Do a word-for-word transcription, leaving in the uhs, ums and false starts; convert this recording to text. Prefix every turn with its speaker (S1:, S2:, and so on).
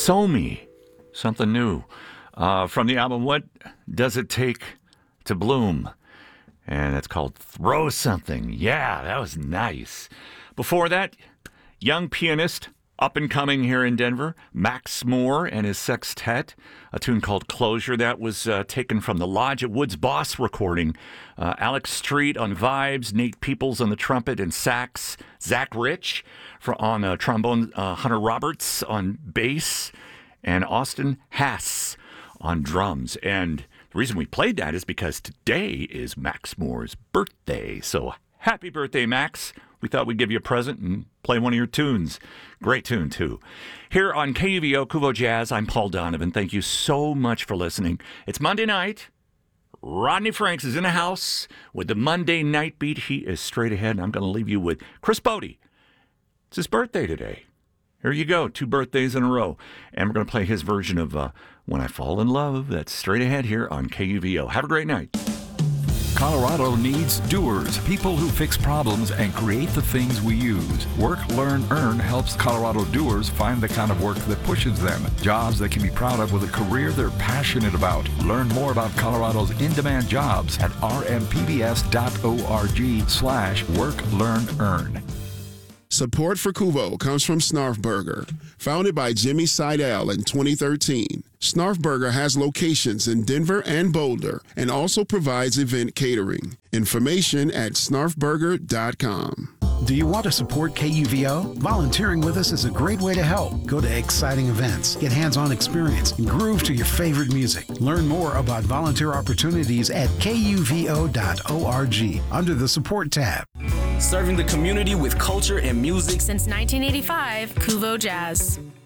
S1: Somi, something new. Uh, from the album What Does It Take to Bloom? And it's called Throw Something. Yeah, that was nice. Before that, young pianist, up and coming here in Denver, Max Moore and his sextet, a tune called Closure. That was uh, taken from the Lodge at Woods Boss recording. Uh, Alex Street on vibes, Nate Peoples on the trumpet and sax, Zach Rich for, on uh, trombone, uh, Hunter Roberts on bass, and Austin Haas on drums. And the reason we played that is because today is Max Moore's birthday. So happy birthday, Max. We thought we'd give you a present and play one of your tunes. Great tune, too. Here on K U V O, Kuvo Jazz, I'm Paul Donovan. Thank you so much for listening. It's Monday night. Rodney Franks is in the house with the Monday Night Beat. He is straight ahead, and I'm going to leave you with Chris Bodie. It's his birthday today. Here you go, two birthdays in a row. And we're going to play his version of uh, When I Fall in Love. That's straight ahead here on K U V O. Have a great night.
S2: Colorado needs doers, people who fix problems and create the things we use. Work, Learn, Earn helps Colorado doers find the kind of work that pushes them. Jobs they can be proud of with a career they're passionate about. Learn more about Colorado's in-demand jobs at r m p b s dot org slash work, learn, earn.
S3: Support for Kuvo comes from Snarf Burger. Founded by Jimmy Seidel in twenty thirteen, Snarf Burger has locations in Denver and Boulder and also provides event catering. Information at snarf burger dot com.
S4: Do you want to support K U V O? Volunteering with us is a great way to help. Go to exciting events, get hands-on experience, and groove to your favorite music. Learn more about volunteer opportunities at k u v o dot org under the Support tab.
S5: Serving the community with culture and music
S6: since nineteen eighty-five, Kuvo Jazz.